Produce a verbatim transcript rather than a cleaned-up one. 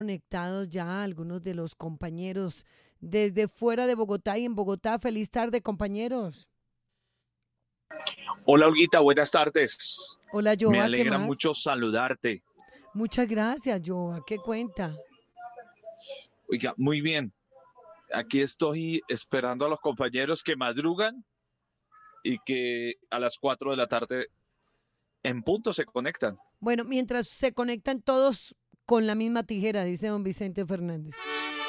conectados ya algunos de los compañeros desde fuera de Bogotá y en Bogotá. Feliz tarde, compañeros. Hola Olguita, buenas tardes. Hola, Me Joa, ¿qué alegra más? mucho saludarte. Muchas gracias, Joa. ¿Qué cuenta? Oiga, muy bien. Aquí estoy esperando a los compañeros que madrugan y que a las cuatro de la tarde en punto se conectan. Bueno, mientras se conectan todos con la misma tijera, dice don Vicente Fernández.